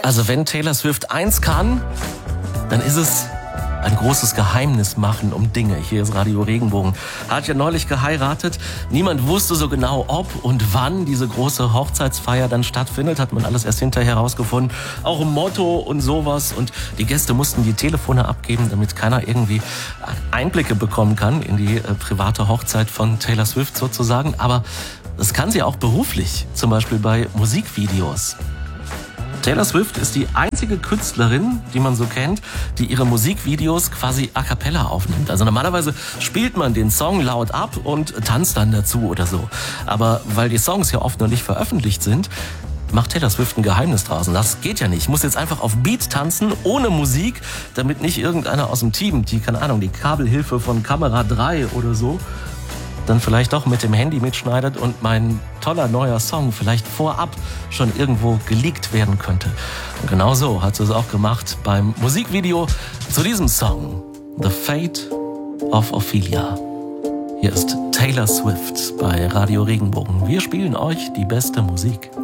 Also wenn Taylor Swift eins kann, dann ist es ein großes Geheimnis machen um Dinge. Hier ist Radio Regenbogen. Hat ja neulich geheiratet. Niemand wusste so genau, ob und wann diese große Hochzeitsfeier dann stattfindet. Hat man alles erst hinterher herausgefunden. Auch ein Motto und sowas. Und die Gäste mussten die Telefone abgeben, damit keiner irgendwie Einblicke bekommen kann in die private Hochzeit von Taylor Swift sozusagen. Aber das kann sie auch beruflich. Zum Beispiel bei Musikvideos. Taylor Swift ist die einzige Künstlerin, die man so kennt, die ihre Musikvideos quasi a cappella aufnimmt. Also normalerweise spielt man den Song laut ab und tanzt dann dazu oder so. Aber weil die Songs ja oft noch nicht veröffentlicht sind, macht Taylor Swift ein Geheimnis draußen. Das geht ja nicht. Ich muss jetzt einfach auf Beat tanzen, ohne Musik, damit nicht irgendeiner aus dem Team, die Kabelhilfe von Kamera 3 oder so, dann vielleicht doch mit dem Handy mitschneidet und mein toller neuer Song vielleicht vorab schon irgendwo geleakt werden könnte. Und genau so hat sie es auch gemacht beim Musikvideo zu diesem Song, The Fate of Ophelia. Hier ist Taylor Swift bei Radio Regenbogen. Wir spielen euch die beste Musik.